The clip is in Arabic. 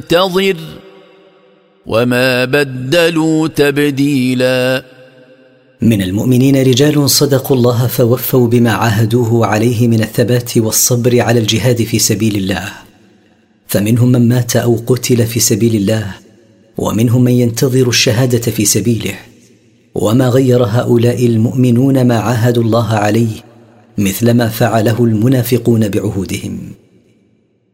انتظر وما بدلوا تبديلا. من المؤمنين رجال صدقوا الله فوفوا بما عاهدوه عليه من الثبات والصبر على الجهاد في سبيل الله، فمنهم من مات أو قتل في سبيل الله، ومنهم من ينتظر الشهادة في سبيله. وما غير هؤلاء المؤمنون ما عاهدوا الله عليه مثل ما فعله المنافقون بعهودهم.